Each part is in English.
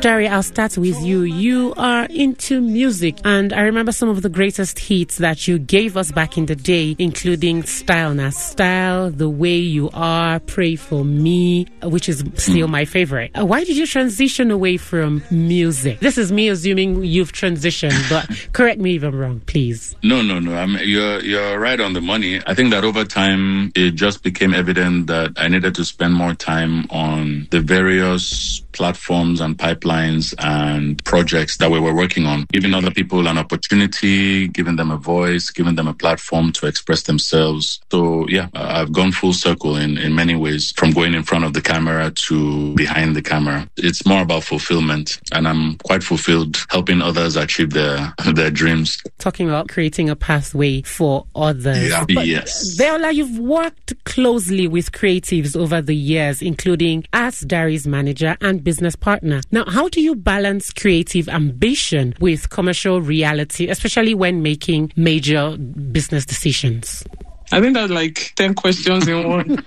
Dari, I'll start with you. You are into music, and I remember some of the greatest hits that you gave us back in the day, including Style Na Style, The Way You Are, Pray For Me, which is still my favorite. Why did you transition away from music? This is me assuming you've transitioned, but correct me if I'm wrong, please. No. You're right on the money. I think that over time, it just became evident that I needed to spend more time on the various platforms and pipelines and projects that we were working on, giving other people an opportunity, giving them a voice, giving them a platform to express themselves. So yeah, I've gone full circle in many ways, from going in front of the camera to behind the camera. It's more about fulfillment, and I'm quite fulfilled helping others achieve their dreams. Talking about creating a pathway for others. Yeah. Yes. Deola, you've worked closely with creatives over the years, including as Dari's manager and business partner. Now, how do you balance creative ambition with commercial reality, especially when making major business decisions? I think that's like 10 questions in one.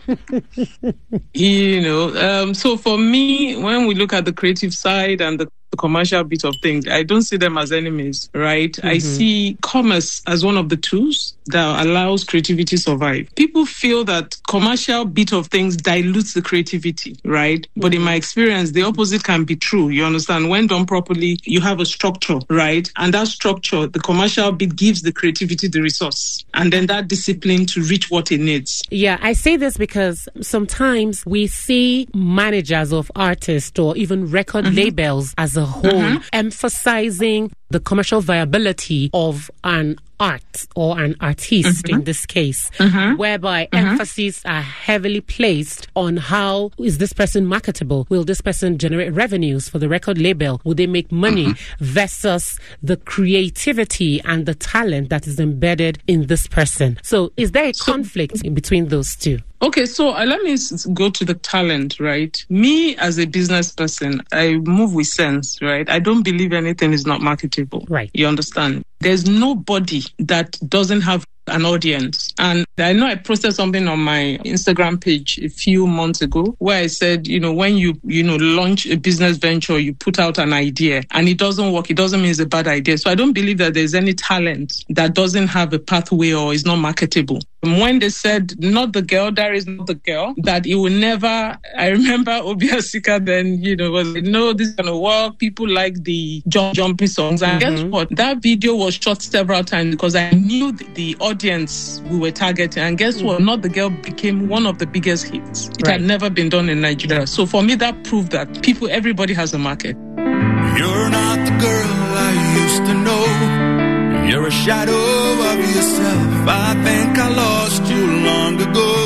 So for me, when we look at the creative side and the commercial bit of things, I don't see them as enemies, right? Mm-hmm. I see commerce as one of the tools that allows creativity to survive. People feel that commercial bit of things dilutes the creativity, right? Mm-hmm. But in my experience, the opposite can be true. You understand? When done properly, you have a structure, right? And that structure, the commercial bit, gives the creativity the resource, and then that discipline to reach what it needs. Yeah, I say this because sometimes we see managers of artists or even record labels as a whole emphasizing the commercial viability of an art or an artist in this case, whereby emphasis are heavily placed on how is this person marketable? Will this person generate revenues for the record label? Will they make money? Versus the creativity and the talent that is embedded in this person. So is there a conflict between those two? Okay, so let me go to the talent, right? Me as a business person, I move with sense, right? I don't believe anything is not marketable. Right. You understand? There's nobody that doesn't have an audience. And I know I posted something on my Instagram page a few months ago where I said, when you launch a business venture, you put out an idea and it doesn't work, it doesn't mean it's a bad idea. So I don't believe that there's any talent that doesn't have a pathway or is not marketable. When they said, not the girl, there is not the girl, that it will never, I remember Obiasika then, was, this is going to work. People like the jumping songs. And guess what? That video was shot several times because I knew the audience we were targeting. And guess what? Not the Girl became one of the biggest hits. It had never been done in Nigeria. So for me, that proved that everybody has a market. You're not the girl I used to know. You're a shadow of yourself. I think I lost you long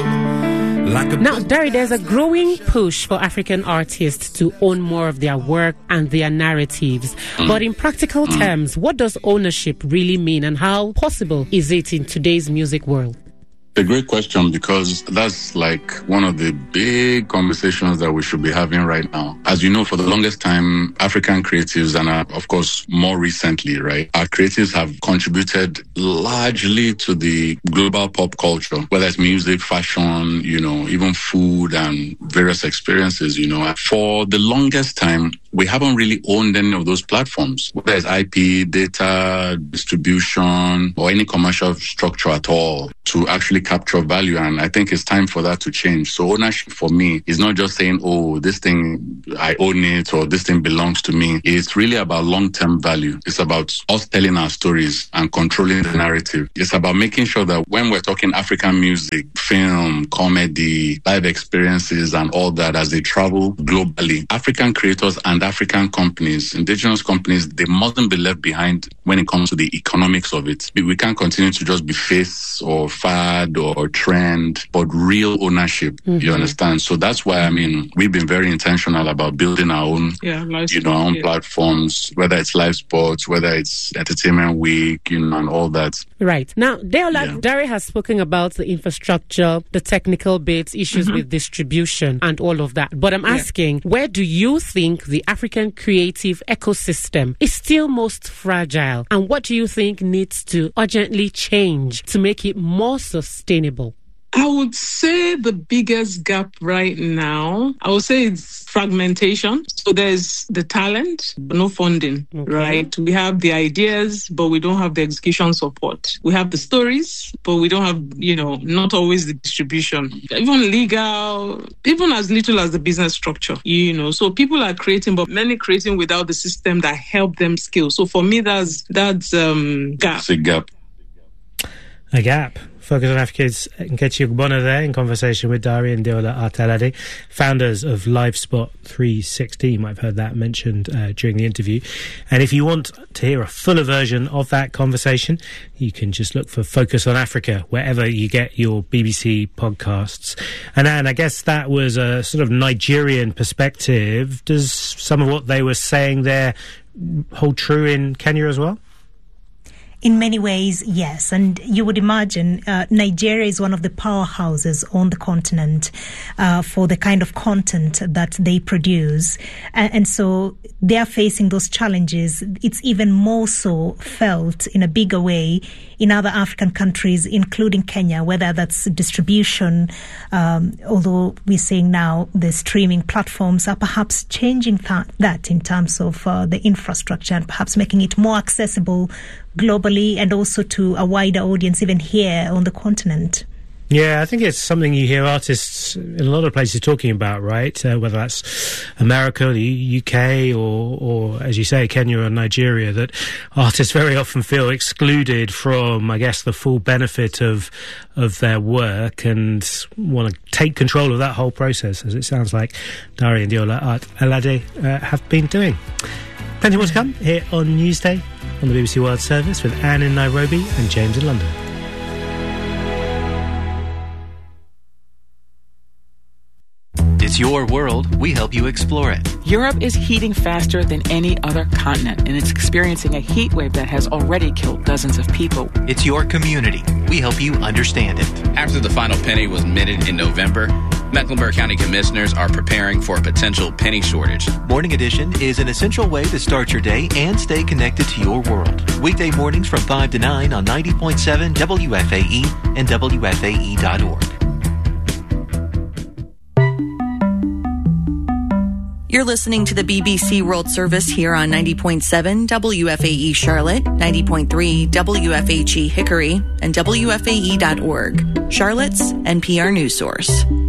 ago. Now, Dari, there's a growing push for African artists to own more of their work and their narratives. But in practical terms, what does ownership really mean, and how possible is it in today's music world? A great question, because that's like one of the big conversations that we should be having right now. As you know, for the longest time, African creatives, and of course more recently, right, our creatives have contributed largely to the global pop culture, whether it's music, fashion, even food and various experiences, For the longest time, we haven't really owned any of those platforms, whether it's IP, data, distribution, or any commercial structure at all to actually capture value. And I think it's time for that to change. So ownership for me is not just saying, this thing, I own it, or this thing belongs to me. It's really about long-term value. It's about us telling our stories and controlling the narrative. It's about making sure that when we're talking African music, film, comedy, live experiences, and all that, as they travel globally, African creators and African companies, indigenous companies, they mustn't be left behind when it comes to the economics of it. We can't continue to just be face or fad or trend, but real ownership. You understand? So that's why, we've been very intentional about building our own, our own platforms, whether it's live sports, whether it's entertainment week, and all that. Right. Now, Deola, Dari has spoken about the infrastructure, the technical bits, issues with distribution and all of that. But I'm asking, where do you think the African creative ecosystem is still most fragile? And what do you think needs to urgently change to make it more sustainable? I would say the biggest gap right now, I would say it's fragmentation. So there's the talent, but no funding, right? We have the ideas, but we don't have the execution support. We have the stories, but we don't have, not always the distribution. Even legal, even as little as the business structure, So people are creating, but many creating without the system that help them scale. So for me, that's gap. It's a gap. A gap. Focus on Africa's Nkechi Ogbonna there in conversation with Dari and Deola Art-Alade, founders of LiveSpot 360. You might have heard that mentioned during the interview. And if you want to hear a fuller version of that conversation, you can just look for Focus on Africa wherever you get your BBC podcasts. And I guess that was a sort of Nigerian perspective. Does some of what they were saying there hold true in Kenya as well? In many ways, yes. And you would imagine Nigeria is one of the powerhouses on the continent for the kind of content that they produce. And so they are facing those challenges. It's even more so felt in a bigger way in other African countries, including Kenya, whether that's distribution, although we're seeing now the streaming platforms are perhaps changing that in terms of the infrastructure and perhaps making it more accessible globally and also to a wider audience even here on the continent. Yeah, I think it's something you hear artists in a lot of places talking about, right? Whether that's America, the UK, or as you say, Kenya or Nigeria, that artists very often feel excluded from, I guess, the full benefit of their work and want to take control of that whole process, as it sounds like Dari and Deola Art-Alade have been doing. Plenty more to come here on Newsday on the BBC World Service with Anne in Nairobi and James in London. It's your world. We help you explore it. Europe is heating faster than any other continent, and it's experiencing a heat wave that has already killed dozens of people. It's your community. We help you understand it. After the final penny was minted in November, Mecklenburg County commissioners are preparing for a potential penny shortage. Morning Edition is an essential way to start your day and stay connected to your world. Weekday mornings from 5 to 9 on 90.7 WFAE and WFAE.org. You're listening to the BBC World Service here on 90.7 WFAE Charlotte, 90.3 WFHE Hickory, and WFAE.org, Charlotte's NPR news source.